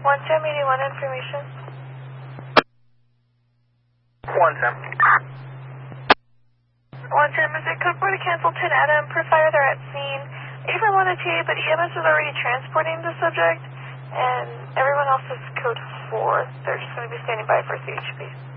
11081 information. 110, is it code 4 to cancel 10 Adam per fire? They're at scene. Everyone on the TA, but EMS is already transporting the subject, and everyone else is code 4. They're just going to be standing by for CHP.